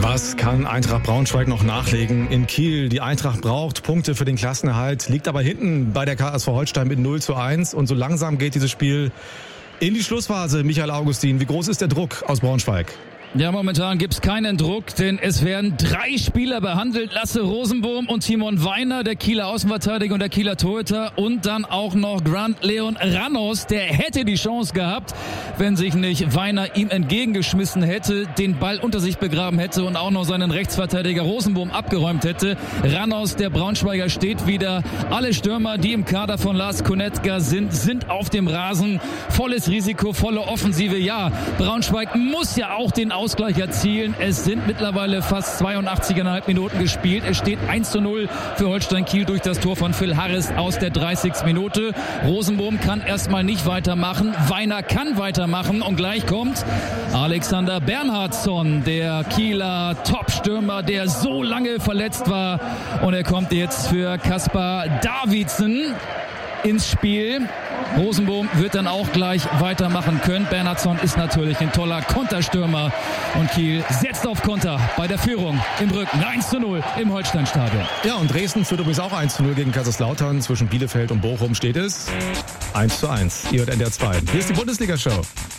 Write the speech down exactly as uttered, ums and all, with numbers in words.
Was kann Eintracht Braunschweig noch nachlegen in Kiel? Die Eintracht braucht Punkte für den Klassenerhalt, liegt aber hinten bei der K S V Holstein mit null zu eins. Und so langsam geht dieses Spiel in die Schlussphase. Michael Augustin, wie groß ist der Druck aus Braunschweig? Ja, momentan gibt's keinen Druck, denn es werden drei Spieler behandelt. Lasse Rosenbohm und Timon Weiner, der Kieler Außenverteidiger und der Kieler Torhüter. Und dann auch noch Grant Leon Ranos, der hätte die Chance gehabt, wenn sich nicht Weiner ihm entgegengeschmissen hätte, den Ball unter sich begraben hätte und auch noch seinen Rechtsverteidiger Rosenbohm abgeräumt hätte. Ranos, der Braunschweiger, steht wieder. Alle Stürmer, die im Kader von Lars Konetka sind, sind auf dem Rasen. Volles Risiko, volle Offensive. Ja, Braunschweig muss ja auch den Ausgleich erzielen. Es sind mittlerweile fast zweiundachtzig Komma fünf Minuten gespielt. Es steht eins zu null für Holstein Kiel durch das Tor von Phil Harris aus der dreißigsten Minute. Rosenbohm kann erstmal nicht weitermachen. Weiner kann weitermachen und gleich kommt Alexander Bernhardsson, der Kieler Topstürmer, der so lange verletzt war. Und er kommt jetzt für Kaspar Davidsen ins Spiel. Rosenbohm wird dann auch gleich weitermachen können. Bernhardsson ist natürlich ein toller Konterstürmer und Kiel setzt auf Konter bei der Führung im Rücken. eins zu null im Holsteinstadion. Ja, und Dresden führt übrigens auch eins zu null gegen Kaiserslautern. Zwischen Bielefeld und Bochum steht es eins zu eins. Ihr hört N D R zwei. Hier ist die Bundesliga-Show.